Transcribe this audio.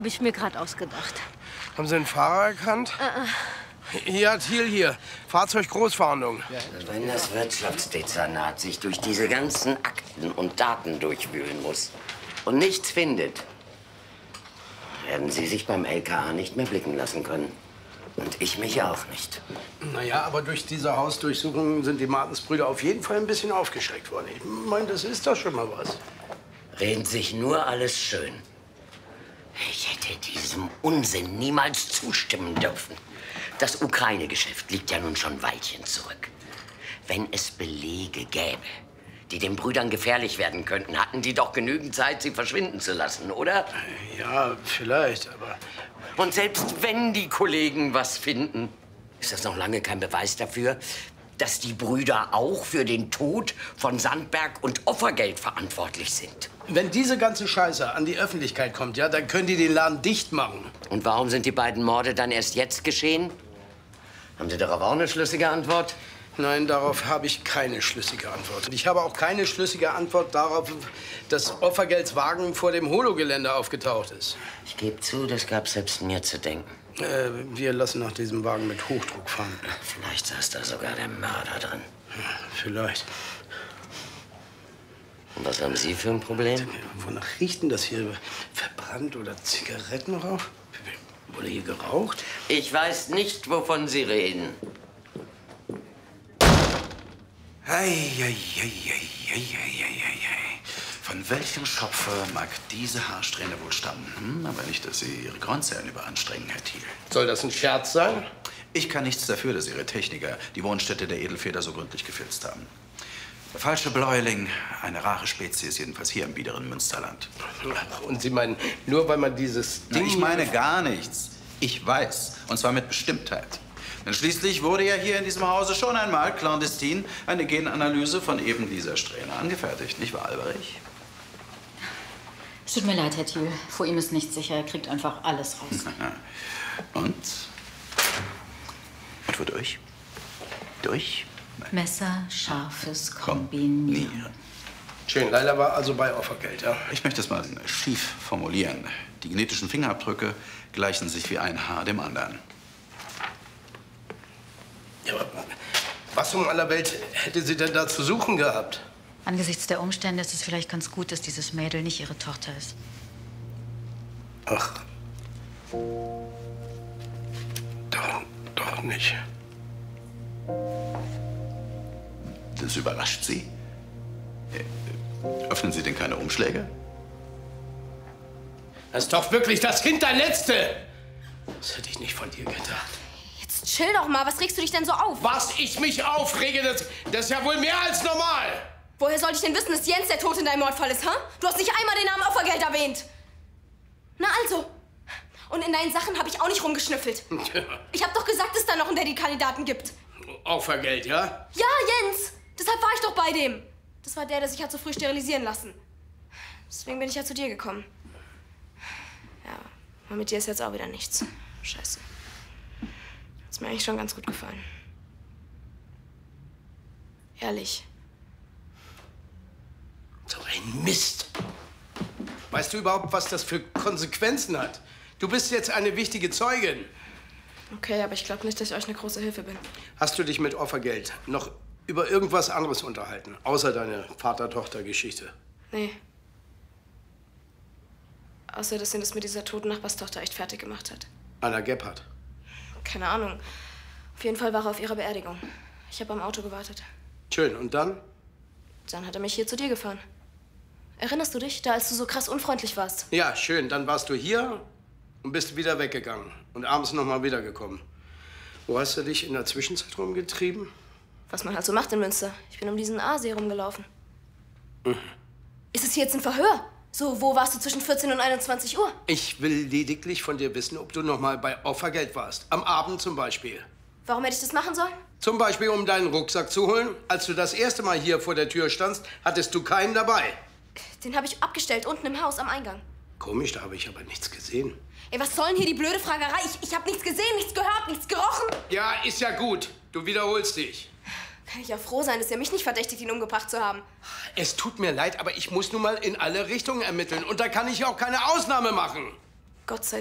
Habe ich mir gerade ausgedacht. Haben Sie den Fahrer erkannt? Hier, Thiel hier. Fahrzeuggroßfahndung. Wenn das Wirtschaftsdezernat sich durch diese ganzen Akten und Daten durchwühlen muss und nichts findet, werden Sie sich beim LKA nicht mehr blicken lassen können. Und ich mich auch nicht. Naja, aber durch diese Hausdurchsuchung sind die Martens-Brüder auf jeden Fall ein bisschen aufgeschreckt worden. Ich meine, das ist doch schon mal was. Reden sich nur alles schön. Ich hätte diesem Unsinn niemals zustimmen dürfen. Das Ukraine-Geschäft liegt ja nun schon ein Weilchen zurück. Wenn es Belege gäbe, die den Brüdern gefährlich werden könnten, hatten die doch genügend Zeit, sie verschwinden zu lassen, oder? Ja, vielleicht, aber... Und selbst wenn die Kollegen was finden, ist das noch lange kein Beweis dafür, dass die Brüder auch für den Tod von Sandberg und Opfergeld verantwortlich sind. Wenn diese ganze Scheiße an die Öffentlichkeit kommt, ja, dann können die den Laden dicht machen. Und warum sind die beiden Morde dann erst jetzt geschehen? Haben Sie darauf auch eine schlüssige Antwort? Nein, darauf habe ich keine schlüssige Antwort. Ich habe auch keine schlüssige Antwort darauf, dass Opfergeldswagen vor dem Holo-Gelände aufgetaucht ist. Ich gebe zu, das gab selbst mir zu denken. Wir lassen nach diesem Wagen mit Hochdruck fahren. Vielleicht saß da sogar der Mörder drin. Ja, vielleicht. Und was haben Sie für ein Problem? Wonach riecht denn das hier? Verbrannt oder Zigarettenrauch? Wurde hier geraucht? Ich weiß nicht, wovon Sie reden. Von welchem Schopfer mag diese Haarsträhne wohl stammen? Aber nicht, dass Sie Ihre Kornzellen überanstrengen, Herr Thiel. Soll das ein Scherz sein? Ich kann nichts dafür, dass Ihre Techniker die Wohnstätte der Edelfeder so gründlich gefilzt haben. Der falsche Bläuling, eine rare Spezies, jedenfalls hier im biederen Münsterland. Und Sie meinen, nur weil man dieses Ding... Ich meine gar nichts. Ich weiß, und zwar mit Bestimmtheit. Denn schließlich wurde ja hier in diesem Hause schon einmal clandestin eine Genanalyse von eben dieser Strähne angefertigt, nicht wahr, Alberich? Es tut mir leid, Herr Thiel. Vor ihm ist nichts sicher. Er kriegt einfach alles raus. Und wodurch? Durch? Messer, scharfes Kombinieren. Schön, Leila war also bei Opfergeld, ja? Ich möchte es mal schief formulieren. Die genetischen Fingerabdrücke gleichen sich wie ein Haar dem anderen. Ja, aber was um aller Welt hätte sie denn da zu suchen gehabt? Angesichts der Umstände ist es vielleicht ganz gut, dass dieses Mädel nicht ihre Tochter ist. Ach. Doch nicht. Das überrascht Sie? Öffnen Sie denn keine Umschläge? Das ist doch wirklich das Hinterletzte! Das hätte ich nicht von dir gedacht. Jetzt chill doch mal. Was regst du dich denn so auf? Was ich mich aufrege, das ist ja wohl mehr als normal! Woher sollte ich denn wissen, dass Jens der Tod in deinem Mordfall ist, ha? Du hast nicht einmal den Namen Opfergeld erwähnt. Na also. Und in deinen Sachen habe ich auch nicht rumgeschnüffelt. Ja. Ich habe doch gesagt, dass es da noch einen Daddy-Kandidaten gibt. Opfergeld, ja? Ja, Jens. Deshalb war ich doch bei dem. Das war der sich hat so früh sterilisieren lassen. Deswegen bin ich ja zu dir gekommen. Ja, aber mit dir ist jetzt auch wieder nichts. Scheiße. Hat's mir eigentlich schon ganz gut gefallen. Ehrlich. So ein Mist. Weißt du überhaupt, was das für Konsequenzen hat? Du bist jetzt eine wichtige Zeugin. Okay, aber ich glaube nicht, dass ich euch eine große Hilfe bin. Hast du dich mit Opfergeld noch über irgendwas anderes unterhalten, außer deine Vater-Tochter-Geschichte? Nee. Außer, dass ihn das mit dieser toten Nachbarstochter echt fertig gemacht hat. Anna Gebhardt. Keine Ahnung. Auf jeden Fall war er auf ihrer Beerdigung. Ich habe am Auto gewartet. Schön, und dann? Dann hat er mich hier zu dir gefahren. Erinnerst du dich, da als du so krass unfreundlich warst? Ja, schön. Dann warst du hier und bist wieder weggegangen. Und abends noch mal wiedergekommen. Wo hast du dich in der Zwischenzeit rumgetrieben? Was man halt so macht in Münster. Ich bin um diesen Aasee rumgelaufen. Ist es hier jetzt ein Verhör? So, wo warst du zwischen 14 und 21 Uhr? Ich will lediglich von dir wissen, ob du noch mal bei Opfergeld warst. Am Abend zum Beispiel. Warum hätte ich das machen sollen? Zum Beispiel, um deinen Rucksack zu holen. Als du das erste Mal hier vor der Tür standst, hattest du keinen dabei. Den habe ich abgestellt, unten im Haus am Eingang. Komisch, da habe ich aber nichts gesehen. Ey, was soll denn hier die blöde Fragerei? Ich habe nichts gesehen, nichts gehört, nichts gerochen. Ja, ist ja gut. Du wiederholst dich. Kann ich ja froh sein, dass er mich nicht verdächtigt, ihn umgebracht zu haben. Es tut mir leid, aber ich muss nun mal in alle Richtungen ermitteln. Und da kann ich auch keine Ausnahme machen. Gott sei